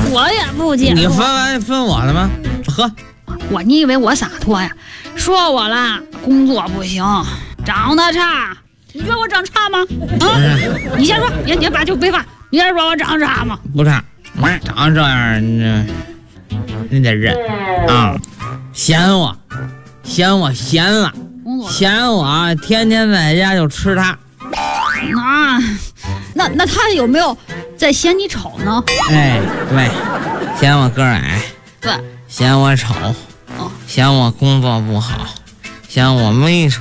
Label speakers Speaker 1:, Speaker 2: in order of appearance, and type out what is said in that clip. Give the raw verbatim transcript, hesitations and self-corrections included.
Speaker 1: 我也不接受。
Speaker 2: 你分完分我的吗？喝。
Speaker 1: 我你以为我洒脱呀？说我啦，工作不行，长得差。你觉得我长差吗？啊，你先说，别别把就别发。你先说我长差吗？
Speaker 2: 不差，长这样你你得忍啊！嫌我，嫌我闲了，嫌我天天在家就吃它。
Speaker 1: 啊，那那他有没有在嫌你丑呢？
Speaker 2: 哎，对，嫌我个儿矮，
Speaker 1: 对，
Speaker 2: 嫌我丑，
Speaker 1: 哦，
Speaker 2: 嫌我工作不好，嫌我没